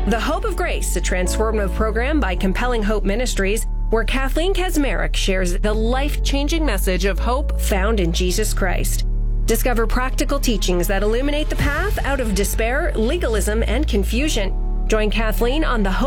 The Hope of Grace, a transformative program by Compelling Hope Ministries, where Kathleen Kaczmarek shares the life-changing message of hope found in Jesus Christ. Discover practical teachings that illuminate the path out of despair, legalism, and confusion. Join Kathleen on the Hope